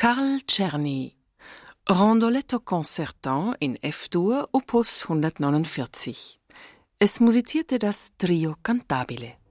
Carl Czerny, Rondoletto Concertant in F-Dur, Opus 149. Es musizierte das Trio Cantabile.